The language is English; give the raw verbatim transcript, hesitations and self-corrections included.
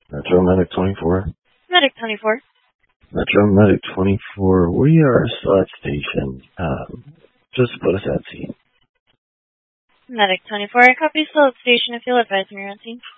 Metro Medic twenty-four. Medic twenty-four. Metro Medic twenty-four. We are still at station. Um, just put us at scene. Medic twenty-four. I copy still at station if you'll advise me around scene.